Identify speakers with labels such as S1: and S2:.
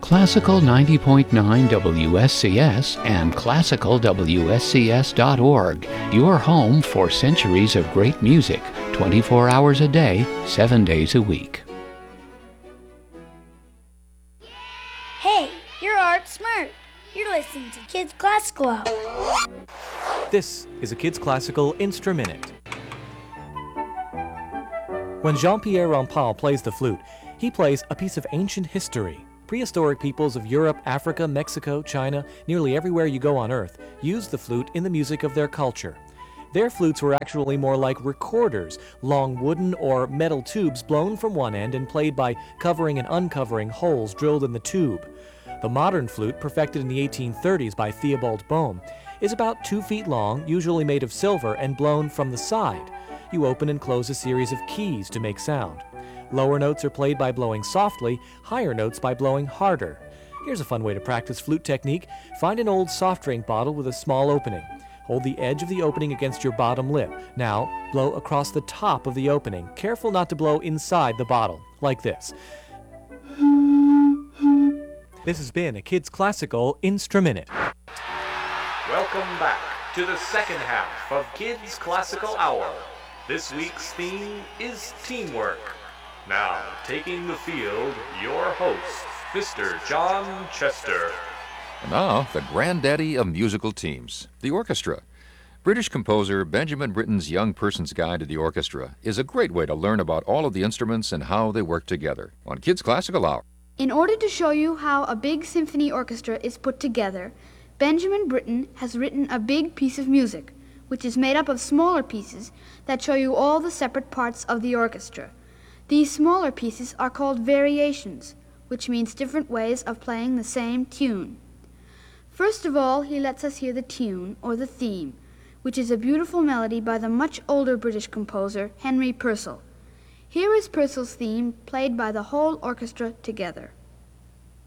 S1: Classical 90.9 WSCS and classicalwscs.org, your home for centuries of great music, 24 hours a day, 7 days a week.
S2: Hey, you're Art Smart. You're listening to Kids Classical Hour.
S3: This is a Kids Classical Instruminute. When Jean-Pierre Rampal plays the flute, he plays a piece of ancient history. Prehistoric peoples of Europe, Africa, Mexico, China, nearly everywhere you go on Earth, used the flute in the music of their culture. Their flutes were actually more like recorders, long wooden or metal tubes blown from one end and played by covering and uncovering holes drilled in the tube. The modern flute, perfected in the 1830s by Theobald Bohm, is about 2 feet long, usually made of silver and blown from the side. You open and close a series of keys to make sound. Lower notes are played by blowing softly, higher notes by blowing harder. Here's a fun way to practice flute technique. Find an old soft drink bottle with a small opening. Hold the edge of the opening against your bottom lip. Now, blow across the top of the opening. Careful not to blow inside the bottle, like this. This has been a Kids Classical Instruminute.
S4: Welcome back to the second half of Kids Classical Hour. This week's theme is teamwork. Now, taking the field, your host, Mr. John Chester.
S5: And now, the granddaddy of musical teams, the orchestra. British composer Benjamin Britten's Young Person's Guide to the Orchestra is a great way to learn about all of the instruments and how they work together on Kids Classical Hour.
S6: In order to show you how a big symphony orchestra is put together, Benjamin Britten has written a big piece of music, which is made up of smaller pieces that show you all the separate parts of the orchestra. These smaller pieces are called variations, which means different ways of playing the same tune. First of all, he lets us hear the tune, or the theme, which is a beautiful melody by the much older British composer Henry Purcell. Here is Purcell's theme played by the whole orchestra together.